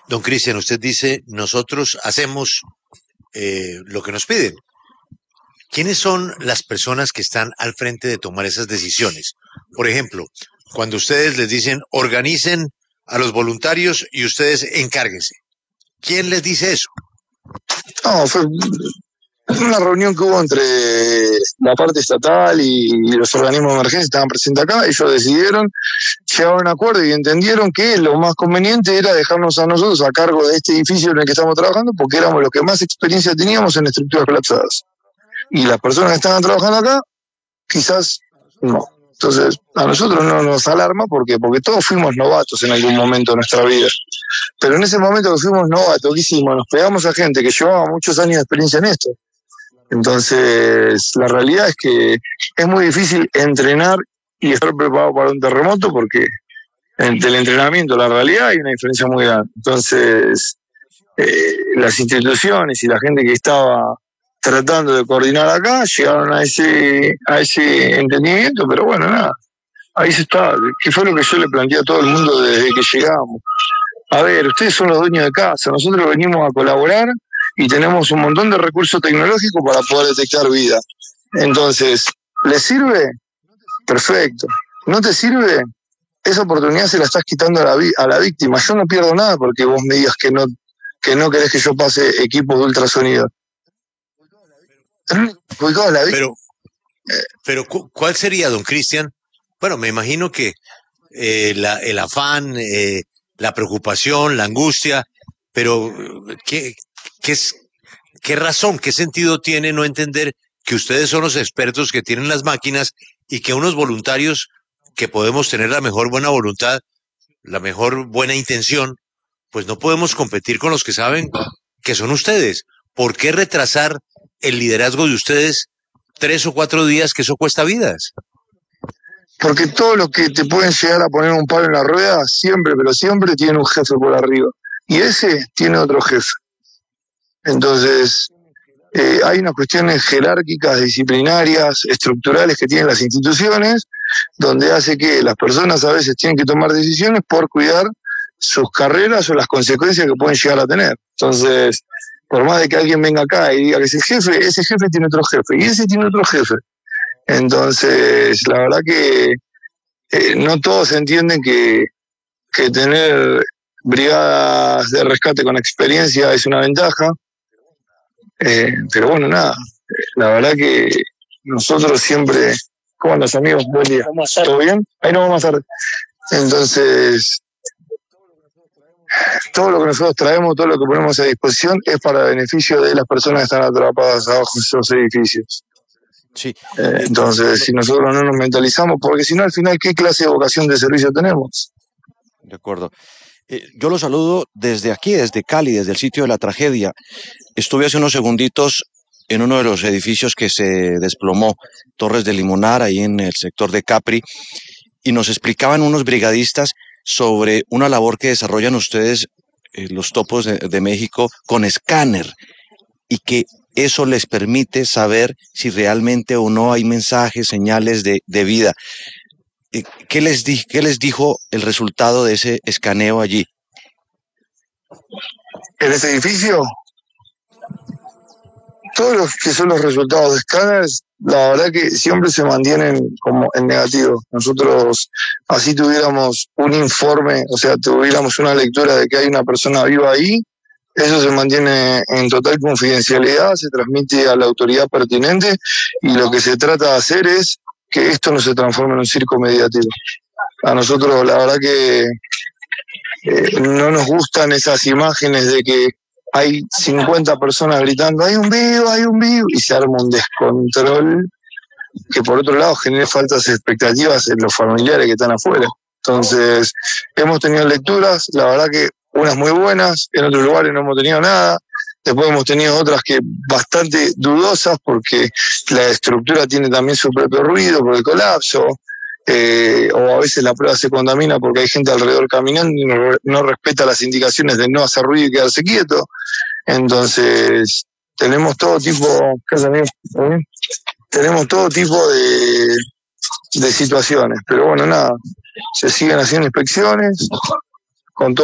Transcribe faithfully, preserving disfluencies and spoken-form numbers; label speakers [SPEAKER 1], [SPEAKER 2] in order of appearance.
[SPEAKER 1] Don Cristian, usted dice, nosotros hacemos eh, lo que nos piden. ¿Quiénes son las personas que están al frente de tomar esas decisiones? Por ejemplo, cuando ustedes les dicen, organicen a los voluntarios y ustedes encárguense. ¿Quién les dice eso?
[SPEAKER 2] No, fue una reunión que hubo entre la parte estatal y los organismos de emergencia que estaban presentes acá. Ellos decidieron, llegaron a un acuerdo y entendieron que lo más conveniente era dejarnos a nosotros a cargo de este edificio en el que estamos trabajando, porque éramos los que más experiencia teníamos en estructuras colapsadas. Y las personas que estaban trabajando acá, quizás no. Entonces, a nosotros no nos alarma porque, porque todos fuimos novatos en algún momento de nuestra vida. Pero en ese momento que fuimos novatos, ¿qué hicimos? Nos pegamos a gente que llevaba muchos años de experiencia en esto. Entonces, la realidad es que es muy difícil entrenar y estar preparado para un terremoto porque entre el entrenamiento y la realidad hay una diferencia muy grande. Entonces, eh, las instituciones y la gente que estaba tratando de coordinar acá llegaron a ese, a ese entendimiento, pero bueno, nada, ahí se está. ¿Qué fue lo que yo le planteé a todo el mundo desde que llegamos? A ver, ustedes son los dueños de casa, nosotros venimos a colaborar y tenemos un montón de recursos tecnológicos para poder detectar vida. Entonces, ¿les sirve? Perfecto. ¿No te sirve? Esa oportunidad se la estás quitando a la, vi- a la víctima. Yo no pierdo nada porque vos me digas que no, que no querés que yo pase equipos de ultrasonido. Ubicado a la víctima.
[SPEAKER 1] Pero, pero ¿cu- ¿cuál sería, don Cristian? Bueno, me imagino que eh, la, el afán, eh, la preocupación, la angustia, pero ¿qué, qué, es, ¿qué razón, qué sentido tiene no entender que ustedes son los expertos que tienen las máquinas y que unos voluntarios que podemos tener la mejor buena voluntad, la mejor buena intención, pues no podemos competir con los que saben que son ustedes? ¿Por qué retrasar el liderazgo de ustedes tres o cuatro días, que eso cuesta vidas?
[SPEAKER 2] Porque todo lo que te pueden llegar a poner un palo en la rueda, siempre, pero siempre tiene un jefe por arriba. Y ese tiene otro jefe. Entonces, eh, hay unas cuestiones jerárquicas, disciplinarias, estructurales que tienen las instituciones, donde hace que las personas a veces tienen que tomar decisiones por cuidar sus carreras o las consecuencias que pueden llegar a tener. Entonces, por más de que alguien venga acá y diga que es el jefe, ese jefe tiene otro jefe, y ese tiene otro jefe. Entonces, la verdad que eh, no todos entienden que, que tener brigadas de rescate con experiencia es una ventaja. Eh, pero bueno, nada, la verdad que nosotros siempre... ¿Cómo andas, amigos? Buen día. ¿Todo bien? Ahí nos vamos a hacer. Entonces, todo lo que nosotros traemos, todo lo que ponemos a disposición es para beneficio de las personas que están atrapadas abajo de esos edificios.
[SPEAKER 3] Sí.
[SPEAKER 2] Eh, entonces, si nosotros no nos mentalizamos, porque si no, al final, ¿qué clase de vocación de servicio tenemos?
[SPEAKER 3] De acuerdo. Eh, yo lo saludo desde aquí, desde Cali, desde el sitio de la tragedia. Estuve hace unos segunditos en uno de los edificios que se desplomó, Torres de Limonar, ahí en el sector de Capri, y nos explicaban unos brigadistas sobre una labor que desarrollan ustedes, eh, los topos de, de México, con escáner, y que eso les permite saber si realmente o no hay mensajes, señales de, de vida. Eh, ¿Qué les, di, ¿Qué les dijo el resultado de ese escaneo allí?
[SPEAKER 2] En ese edificio, todos los que son los resultados de escáneres, la verdad que siempre se mantienen como en negativo. Nosotros, así tuviéramos un informe, o sea, tuviéramos una lectura de que hay una persona viva ahí, eso se mantiene en total confidencialidad, se transmite a la autoridad pertinente y lo que se trata de hacer es que esto no se transforme en un circo mediático. A nosotros, la verdad que eh, no nos gustan esas imágenes de que hay cincuenta personas gritando, hay un vivo, hay un vivo, y se arma un descontrol que por otro lado genera faltas expectativas en los familiares que están afuera. Entonces, hemos tenido lecturas, la verdad que unas muy buenas, en otros lugares no hemos tenido nada, después hemos tenido otras que bastante dudosas porque la estructura tiene también su propio ruido por el colapso, eh, o a veces la prueba se contamina porque hay gente alrededor caminando y no, no respeta las indicaciones de no hacer ruido y quedarse quieto. Entonces, tenemos todo tipo, ¿qué haces, amigo? ¿Todo bien? Tenemos todo tipo de, de situaciones, pero bueno, nada, se siguen haciendo inspecciones con todo.